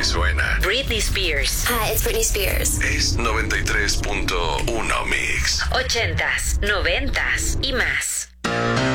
suena. Britney Spears. Hi, it's Britney Spears. Es 93.1 Mix. 80s, 90s y más.